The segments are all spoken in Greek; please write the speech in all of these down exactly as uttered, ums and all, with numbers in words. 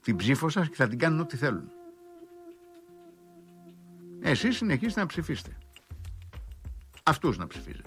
την ψήφο σας και θα την κάνουν ό,τι θέλουν. Εσείς συνεχίστε να ψηφίστε. Αυτούς να ψηφίζετε.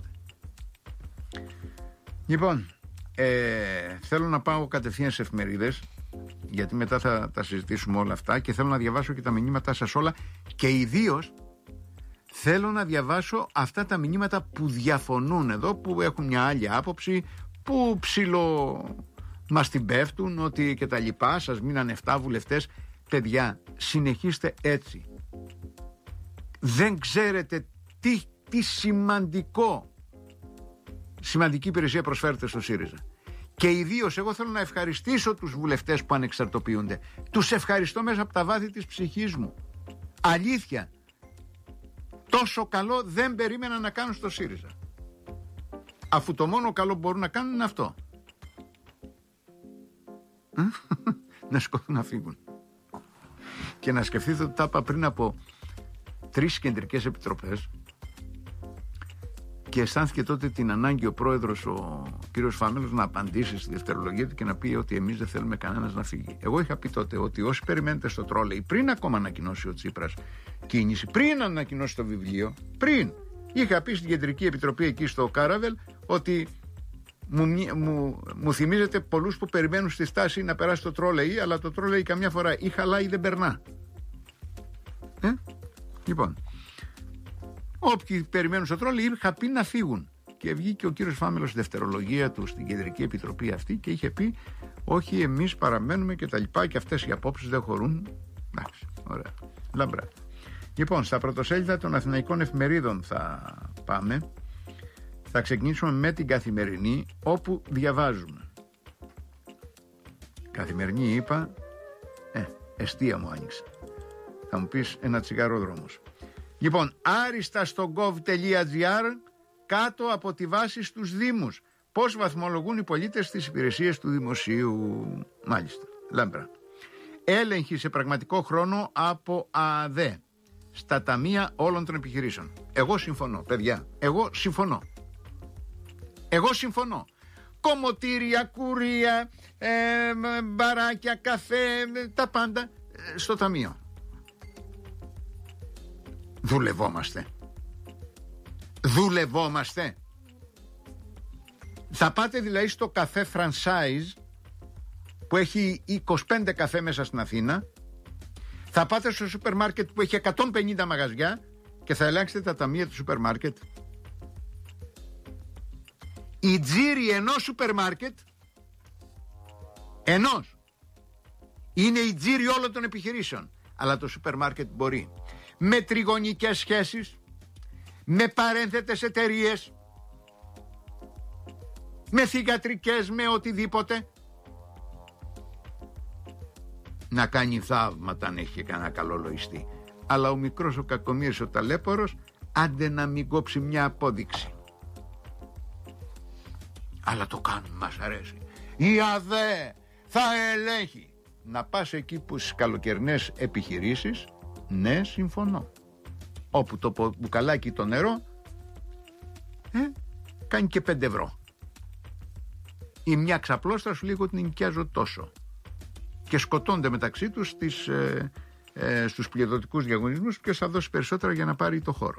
Λοιπόν, ε, θέλω να πάω κατευθείαν σε εφημερίδες, γιατί μετά θα τα συζητήσουμε όλα αυτά και θέλω να διαβάσω και τα μηνύματά σας όλα και ιδίως θέλω να διαβάσω αυτά τα μηνύματα που διαφωνούν εδώ, που έχουν μια άλλη άποψη, που ψηλό μας την πέφτουν, ότι και τα λοιπά, σας μείνανε εφτά βουλευτές. Παιδιά, συνεχίστε έτσι. Δεν ξέρετε τι, τι σημαντικό σημαντική υπηρεσία προσφέρεται στο ΣΥΡΙΖΑ. Και ιδίως εγώ θέλω να ευχαριστήσω τους βουλευτές που ανεξαρτοποιούνται. Τους ευχαριστώ μέσα από τα βάθη της ψυχής μου. Αλήθεια. Τόσο καλό δεν περίμενα να κάνουν στο ΣΥΡΙΖΑ. Αφού το μόνο καλό που μπορούν να κάνουν είναι αυτό. Να σκοτούν να φύγουν. Και να σκεφτείτε ότι τα είπα πριν από τρεις κεντρικές επιτροπές και αισθάνθηκε τότε την ανάγκη ο πρόεδρος, ο κύριος Φάμελος, να απαντήσει στη δευτερολογία του και να πει ότι εμείς δεν θέλουμε κανένας να φύγει. Εγώ είχα πει τότε ότι όσοι περιμένετε στο τρόλεϊ, πριν ακόμα ανακοινώσει ο Τσίπρας κίνηση, πριν ανακοινώσει το βιβλίο, πριν είχα πει στην κεντρική επιτροπή εκεί στο Κάραβελ ότι μου, μου, μου θυμίζετε πολλούς που περιμένουν στη στάση να περάσει το τρόλεϊ, αλλά το τρόλεϊ καμιά φορά ή χαλάει ή δεν περνά. Ε? Λοιπόν, όποιοι περιμένουν στο τρόλεϊ είχα πει να φύγουν. Και βγήκε ο κύριος Φάμελος στη δευτερολογία του στην κεντρική επιτροπή αυτή και είχε πει όχι, εμείς παραμένουμε και τα λοιπά και αυτές οι απόψεις δεν χωρούν. Εντάξει, ωραία, λαμπρά. Λοιπόν, στα πρωτοσέλιδα των αθηναϊκών εφημερίδων θα πάμε. Θα ξεκινήσουμε με την Καθημερινή, όπου διαβάζουμε. Καθημερινή είπα, ε, εστία μου άνοιξε. Θα μου πεις ένα τσιγάρο δρόμος. Λοιπόν, άριστα στο gov.gr, κάτω από τη βάση στους Δήμους. Πώς βαθμολογούν οι πολίτες τις υπηρεσίες του δημοσίου. Μάλιστα, λάμπρα. Έλεγχη σε πραγματικό χρόνο από ΑΔΕ στα ταμεία όλων των επιχειρήσεων. Εγώ συμφωνώ, παιδιά. Εγώ συμφωνώ. Εγώ συμφωνώ. Κομμωτήρια, κουρία, ε, μπαράκια, καφέ, τα πάντα ε, στο ταμείο. Δουλευόμαστε. Δουλευόμαστε. Θα πάτε δηλαδή στο καφέ franchise που έχει είκοσι πέντε καφέ μέσα στην Αθήνα. Θα πάτε στο σούπερ μάρκετ που έχει εκατόν πενήντα μαγαζιά και θα ελέγξετε τα ταμεία του σούπερ μάρκετ. Η τζίρι ενός σούπερ μάρκετ, ενός, είναι η τζίρι όλων των επιχειρήσεων. Αλλά το σούπερ μάρκετ μπορεί με τριγωνικές σχέσεις, με παρένθετες εταιρείες, με θυγατρικές, με οτιδήποτε, να κάνει θαύματα αν έχει κανένα καλό λογιστή. Αλλά ο μικρός ο κακομοίρης ο ταλέπορος, άντε να μην κόψει μια απόδειξη. Αλλά το κάνουν, μας αρέσει. Η ΑΔΕ θα ελέγχει. Να πας εκεί που στις καλοκαιρινές επιχειρήσεις, ναι, συμφωνώ. Όπου το μπουκαλάκι το νερό ε, κάνει και πέντε ευρώ. Η μια ξαπλώστρα σου λίγο την ενοικιάζω τόσο. Και σκοτώνται μεταξύ τους στις, ε, ε, στους πλειοδοτικούς διαγωνισμούς ποιος θα δώσει περισσότερα για να πάρει το χώρο.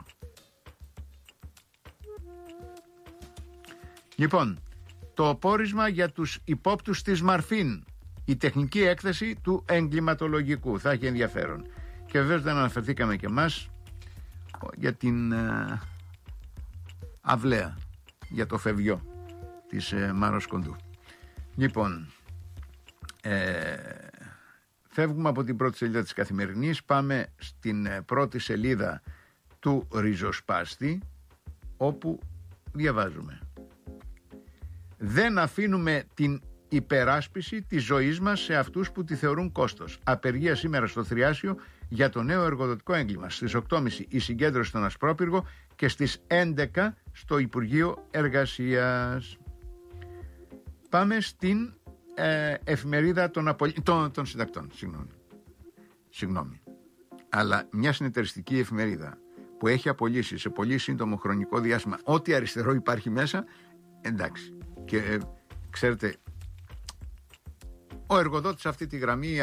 Λοιπόν, το πόρισμα για τους υπόπτους της Μαρφίν, η τεχνική έκθεση του εγκληματολογικού, θα έχει ενδιαφέρον. Και βεβαίως δεν αναφερθήκαμε και εμάς για την ε, αυλαία, για το φευγιό της ε, Μάρος Κοντού. Λοιπόν, ε, φεύγουμε από την πρώτη σελίδα της Καθημερινής, πάμε στην ε, πρώτη σελίδα του Ριζοσπάστη, όπου διαβάζουμε: δεν αφήνουμε την υπεράσπιση της ζωής μας σε αυτούς που τη θεωρούν κόστος. Απεργία σήμερα στο Θριάσιο για το νέο εργοδοτικό έγκλημα. Στις οκτώ και μισή η συγκέντρωση στον Ασπρόπυργο και στις έντεκα στο Υπουργείο Εργασίας. Πάμε στην ε, εφημερίδα των, απολ... των, των συντακτών. Συγγνώμη. Συγγνώμη. Αλλά μια συνεταιριστική εφημερίδα που έχει απολύσει σε πολύ σύντομο χρονικό διάστημα ό,τι αριστερό υπάρχει μέσα, εντάξει. Και ε, ξέρετε, ο εργοδότης αυτή τη γραμμή